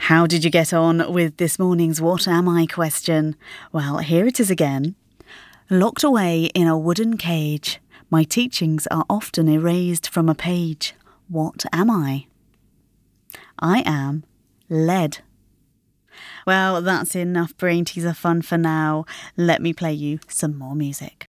How did you get on with this morning's What Am I question? Well, here it is again. Locked away in a wooden cage, my teachings are often erased from a page. What am I? I am lead. Well, that's enough brain teaser fun for now. Let me play you some more music.